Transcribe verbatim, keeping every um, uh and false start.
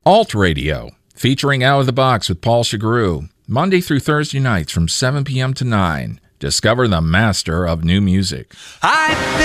Alt Radio, featuring Out of the Box with Paul Chagru, Monday through Thursday nights from seven p.m. to nine. Discover the master of new music. I